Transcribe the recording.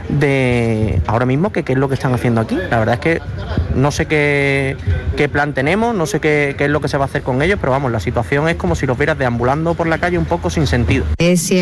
de ahora mismo qué es lo que están haciendo aquí. La verdad es que no sé qué plan tenemos, no sé qué es lo que se va a hacer con ellos, pero vamos, la situación es como si los vieras deambulando por la calle un poco sin sentido.